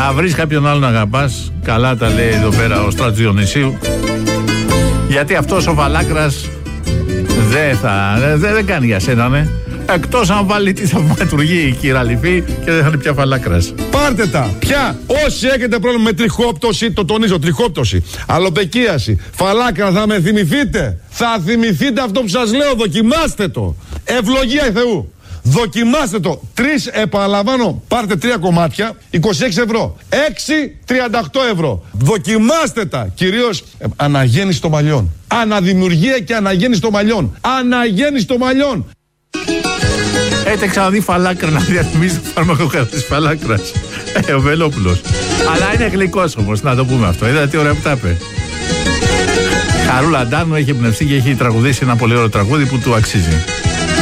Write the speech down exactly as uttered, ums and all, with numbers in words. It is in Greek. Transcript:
Να βρεις κάποιον άλλον να αγαπάς. Καλά τα λέει εδώ πέρα ο Στράτος Διονυσίου. Γιατί αυτός ο Φαλάκρας δεν θα. Δεν, δεν κάνει για σένα, ναι. Εκτός αν βάλει τη θαυματουργή η κυραλυφή και δεν θα είναι πια Φαλάκρας. Πάρτε τα. Πια όσοι έχετε πρόβλημα με τριχόπτωση, το τονίζω, τριχόπτωση, αλοπεκίαση, Φαλάκρα, θα με θυμηθείτε. Θα θυμηθείτε αυτό που σας λέω. Δοκιμάστε το. Ευλογία Θεού. Δοκιμάστε το. Τρεις, επαναλαμβάνω, πάρτε τρία κομμάτια, είκοσι έξι ευρώ. Έξι, τριάντα οκτώ ευρώ. Δοκιμάστε τα. Κυρίως ε, αναγέννηση των μαλλιών. Αναδημιουργία και αναγέννηση των μαλλιών. Αναγέννηση των μαλλιών. Έχετε ξαναδεί Φαλάκρα να διαφημίσει το φάρμακο κατά της Φαλάκρας? Ε, ο Βελόπουλος. Αλλά είναι γλυκός όμως, να το πούμε αυτό. Είδατε τι ωραία που τα είπε. Χαρούλα Ντάνου έχει εμπνευστεί και έχει τραγουδήσει ένα πολύ ωραίο τραγούδι που του αξίζει.